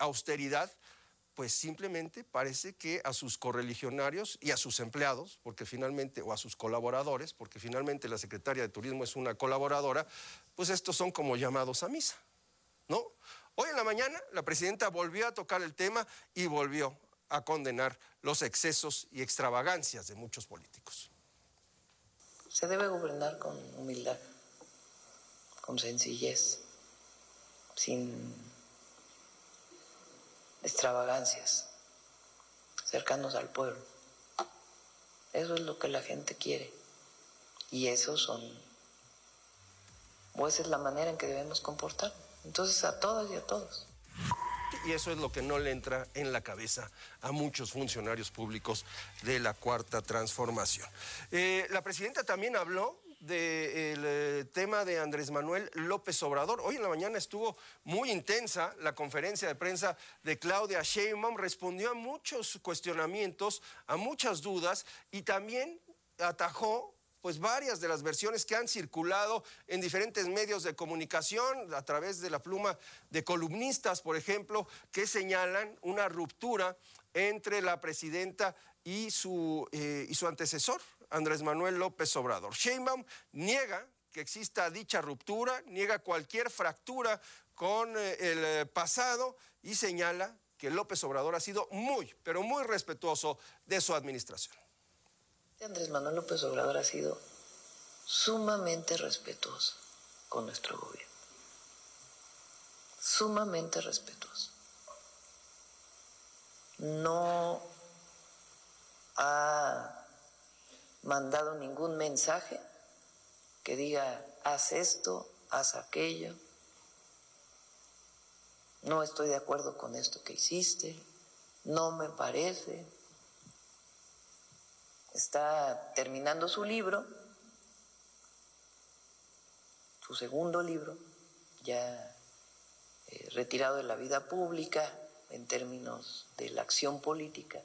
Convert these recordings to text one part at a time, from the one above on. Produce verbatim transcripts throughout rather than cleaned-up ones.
austeridad, pues simplemente parece que a sus correligionarios y a sus empleados, porque finalmente, o a sus colaboradores, porque finalmente la secretaria de Turismo es una colaboradora, pues estos son como llamados a misa, ¿no? Hoy en la mañana la presidenta volvió a tocar el tema y volvió a condenar los excesos y extravagancias de muchos políticos. Se debe gobernar con humildad, con sencillez, sin extravagancias, cercanos al pueblo. Eso es lo que la gente quiere. Y esos son, o esa es la manera en que debemos comportar. Entonces a todas y a todos. Y eso es lo que no le entra en la cabeza a muchos funcionarios públicos de la Cuarta Transformación. Eh, la presidenta también habló del eh, tema de Andrés Manuel López Obrador. Hoy en la mañana estuvo muy intensa la conferencia de prensa de Claudia Sheinbaum, respondió a muchos cuestionamientos, a muchas dudas y también atajó pues varias de las versiones que han circulado en diferentes medios de comunicación a través de la pluma de columnistas, por ejemplo, que señalan una ruptura entre la presidenta y su, eh, y su antecesor, Andrés Manuel López Obrador. Sheinbaum niega que exista dicha ruptura, niega cualquier fractura con eh, el pasado y señala que López Obrador ha sido muy, pero muy respetuoso de su administración. Andrés Manuel López Obrador ha sido sumamente respetuoso con nuestro gobierno, sumamente respetuoso. No ha mandado ningún mensaje que diga haz esto, haz aquello, no estoy de acuerdo con esto que hiciste, no me parece. Está terminando su libro, su segundo libro, ya eh, retirado de la vida pública en términos de la acción política.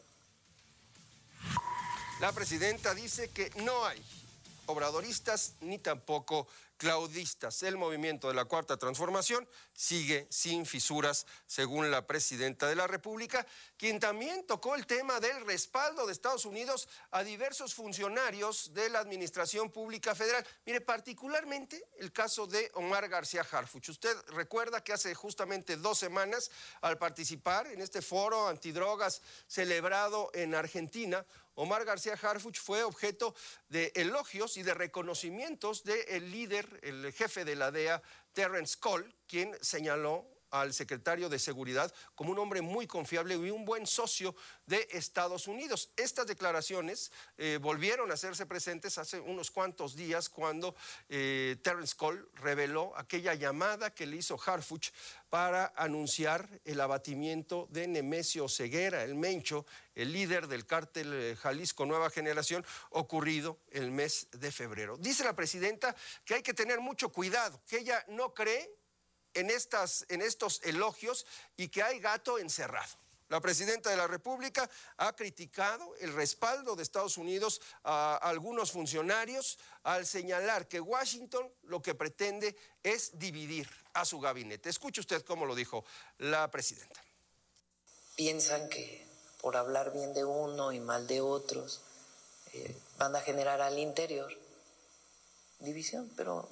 La presidenta dice que no hay obradoristas ni tampoco claudistas. El movimiento de la Cuarta Transformación sigue sin fisuras, según la presidenta de la República, quien también tocó el tema del respaldo de Estados Unidos a diversos funcionarios de la Administración Pública Federal. Mire, particularmente el caso de Omar García Harfuch. Usted recuerda que hace justamente dos semanas, al participar en este foro antidrogas celebrado en Argentina, Omar García Harfuch fue objeto de elogios y de reconocimientos del líder, el jefe de la D E A, Terrence Cole, quien señaló al secretario de Seguridad como un hombre muy confiable y un buen socio de Estados Unidos. Estas declaraciones eh, volvieron a hacerse presentes hace unos cuantos días cuando eh, Terrence Cole reveló aquella llamada que le hizo Harfuch para anunciar el abatimiento de Nemesio Ceguera, el Mencho, el líder del cártel Jalisco Nueva Generación, ocurrido el mes de febrero. Dice la presidenta que hay que tener mucho cuidado, que ella no cree en, estas, en estos elogios y que hay gato encerrado. La presidenta de la República ha criticado el respaldo de Estados Unidos a algunos funcionarios al señalar que Washington lo que pretende es dividir a su gabinete. Escuche usted cómo lo dijo la presidenta. Piensan que por hablar bien de uno y mal de otros eh, van a generar al interior división, pero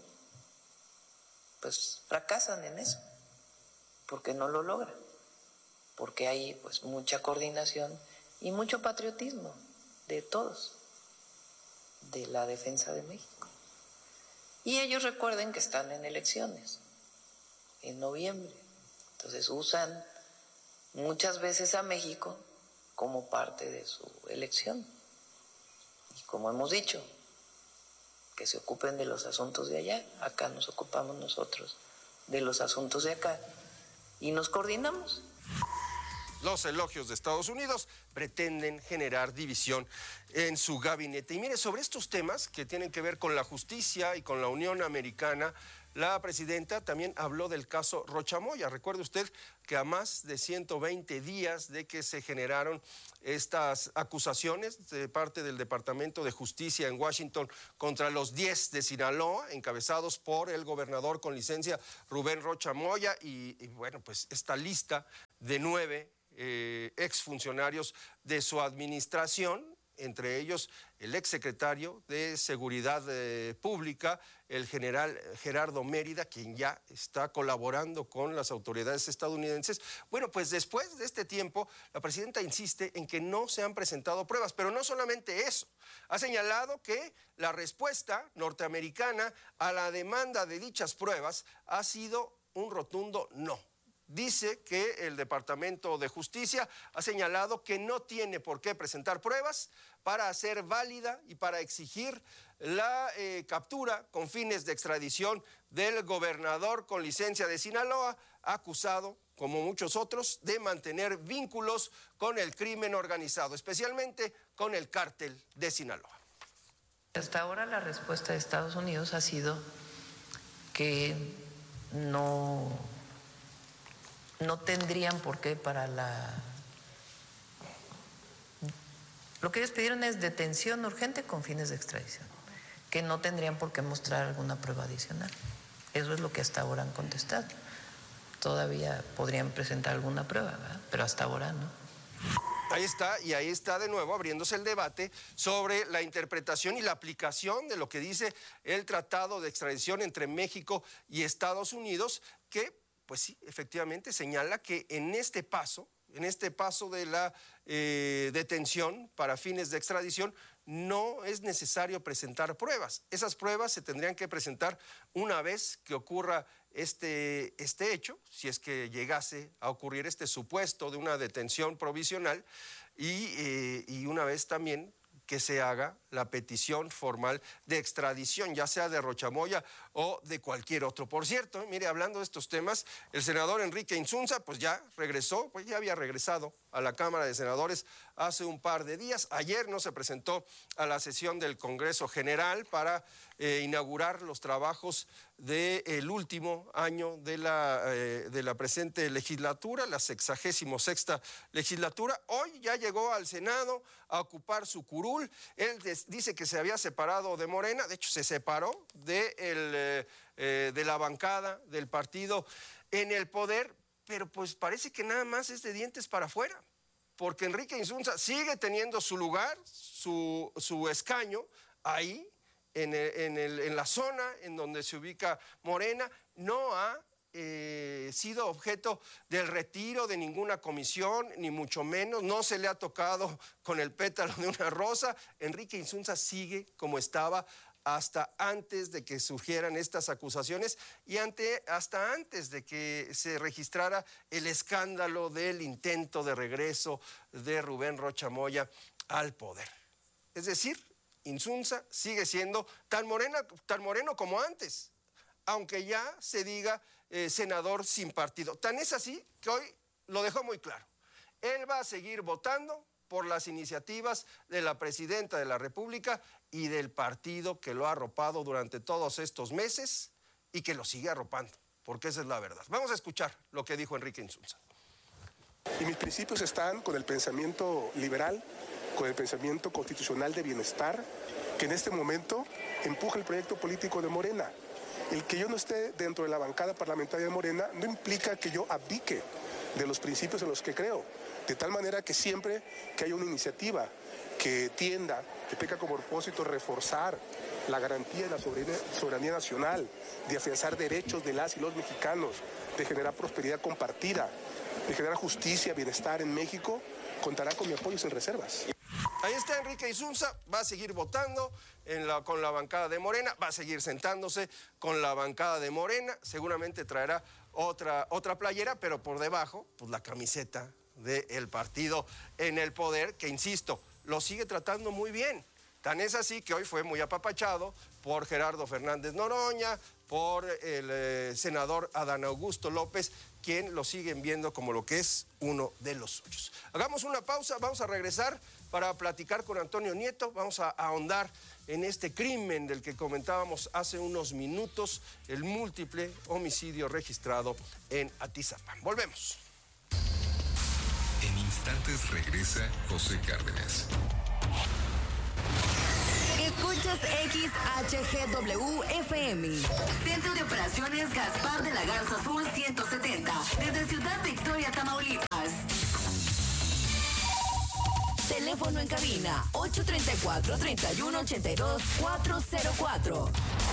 pues fracasan en eso, porque no lo logran, porque hay pues mucha coordinación y mucho patriotismo de todos, de la defensa de México. Y ellos recuerden que están en elecciones, en noviembre, entonces usan muchas veces a México como parte de su elección. Y como hemos dicho, que se ocupen de los asuntos de allá, acá nos ocupamos nosotros de los asuntos de acá y nos coordinamos. Los elogios de Estados Unidos pretenden generar división en su gabinete. Y mire, sobre estos temas que tienen que ver con la justicia y con la Unión Americana, La presidenta también habló del caso Rocha Moya. Recuerde usted que a más de ciento veinte días de que se generaron estas acusaciones de parte del Departamento de Justicia en Washington contra los diez de Sinaloa, encabezados por el gobernador con licencia Rubén Rocha Moya, y, y bueno, pues esta lista de nueve eh, exfuncionarios de su administración, entre ellos el exsecretario de Seguridad eh, Pública, el general Gerardo Mérida, quien ya está colaborando con las autoridades estadounidenses. Bueno, pues después de este tiempo, la presidenta insiste en que no se han presentado pruebas, pero no solamente eso. Ha señalado que la respuesta norteamericana a la demanda de dichas pruebas ha sido un rotundo no. Dice que el Departamento de Justicia ha señalado que no tiene por qué presentar pruebas para hacer válida y para exigir la eh, captura con fines de extradición del gobernador con licencia de Sinaloa, acusado, como muchos otros, de mantener vínculos con el crimen organizado, especialmente con el cártel de Sinaloa. Hasta ahora la respuesta de Estados Unidos ha sido que no... no tendrían por qué para la... Lo que ellos pidieron es detención urgente con fines de extradición, que no tendrían por qué mostrar alguna prueba adicional. Eso es lo que hasta ahora han contestado. Todavía podrían presentar alguna prueba, ¿verdad? Pero hasta ahora no. Ahí está, y ahí está de nuevo abriéndose el debate sobre la interpretación y la aplicación de lo que dice el Tratado de Extradición entre México y Estados Unidos, que pues sí, efectivamente señala que en este paso, en este paso de la eh, detención para fines de extradición, no es necesario presentar pruebas. Esas pruebas se tendrían que presentar una vez que ocurra este, este hecho, si es que llegase a ocurrir este supuesto de una detención provisional, y, eh, y una vez también que se haga la petición formal de extradición, ya sea de Rocha Moya o de cualquier otro. Por cierto, mire, hablando de estos temas, el senador Enrique Insunza, pues ya regresó, pues ya había regresado a la Cámara de Senadores hace un par de días. Ayer no se presentó a la sesión del Congreso General para eh, inaugurar los trabajos del último año de la, eh, de la presente legislatura, la sexagésimo sexta legislatura. Hoy ya llegó al Senado a ocupar su curul. Él dice que se había separado de Morena, de hecho se separó de, el, eh, eh, de la bancada del partido en el poder, pero pues parece que nada más es de dientes para afuera, porque Enrique Insunza sigue teniendo su lugar, su, su escaño ahí, en, el, en, el, en la zona en donde se ubica Morena. No ha eh, sido objeto del retiro de ninguna comisión, ni mucho menos, no se le ha tocado con el pétalo de una rosa. Enrique Insunza sigue como estaba hasta antes de que surgieran estas acusaciones y ante, hasta antes de que se registrara el escándalo del intento de regreso de Rubén Rocha Moya al poder. Es decir, Insunza sigue siendo tan, morena, tan moreno como antes, aunque ya se diga eh, senador sin partido. Tan es así que hoy lo dejó muy claro. Él va a seguir votando por las iniciativas de la presidenta de la República y del partido que lo ha arropado durante todos estos meses y que lo sigue arropando, porque esa es la verdad. Vamos a escuchar lo que dijo Enrique Insunza. Y mis principios están con el pensamiento liberal, con el pensamiento constitucional de bienestar, que en este momento empuja el proyecto político de Morena. El que yo no esté dentro de la bancada parlamentaria de Morena no implica que yo abdique de los principios en los que creo. De tal manera que siempre que haya una iniciativa que tienda, que tenga como propósito reforzar la garantía de la soberanía, soberanía nacional, de afianzar derechos de las y los mexicanos, de generar prosperidad compartida, de generar justicia, bienestar en México, contará con mi apoyo sin reservas. Ahí está Enrique Insunza, va a seguir votando en la, con la bancada de Morena, va a seguir sentándose con la bancada de Morena, seguramente traerá otra, otra playera, pero por debajo, pues la camiseta del partido en el poder, que insisto, lo sigue tratando muy bien. Tan es así que hoy fue muy apapachado por Gerardo Fernández Noroña, por el eh, senador Adán Augusto López, quien lo siguen viendo como lo que es uno de los suyos. Hagamos una pausa, vamos a regresar para platicar con Antonio Nieto, vamos a ahondar en este crimen del que comentábamos hace unos minutos, el múltiple homicidio registrado en Atizapán. Volvemos. En instantes regresa José Cárdenas. Escuchas X H G W F M. Centro de Operaciones Gaspar de la Garza Sur ciento setenta. Desde Ciudad Victoria, Tamaulipas. Teléfono en cabina ocho tres cuatro, tres uno ocho dos, cuatro cero cuatro.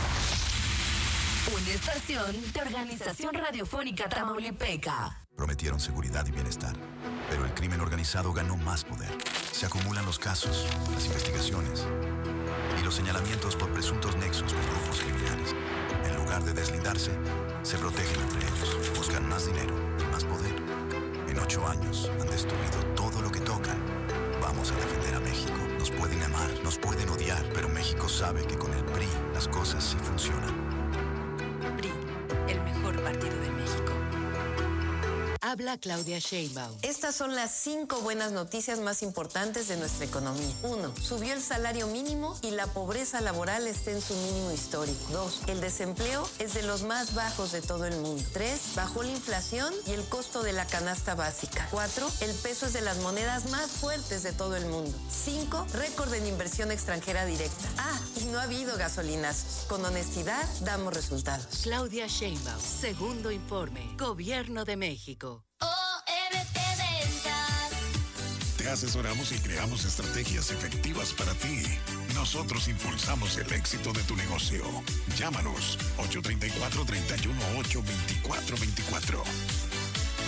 Una estación de Organización Radiofónica Tamaulipeca. Prometieron seguridad y bienestar, pero el crimen organizado ganó más poder. Se acumulan los casos, las investigaciones y los señalamientos por presuntos nexos con grupos criminales. En lugar de deslindarse, se protegen entre ellos, buscan más dinero y más poder. En ocho años han destruido todo lo que tocan. Vamos a defender a México. Nos pueden amar, nos pueden odiar, pero México sabe que con el P R I las cosas sí funcionan. P R I, el mejor partido de México. Habla Claudia Sheinbaum. Estas son las cinco buenas noticias más importantes de nuestra economía. Uno, subió el salario mínimo y la pobreza laboral está en su mínimo histórico. Dos, el desempleo es de los más bajos de todo el mundo. Tres, bajó la inflación y el costo de la canasta básica. Cuatro, el peso es de las monedas más fuertes de todo el mundo. Cinco, récord en inversión extranjera directa. Ah, y no ha habido gasolinazos. Con honestidad, damos resultados. Claudia Sheinbaum, segundo informe, Gobierno de México. Te asesoramos y creamos estrategias efectivas para ti. Nosotros impulsamos el éxito de tu negocio. Llámanos ocho tres cuatro, tres uno ocho, dos cuatro dos cuatro.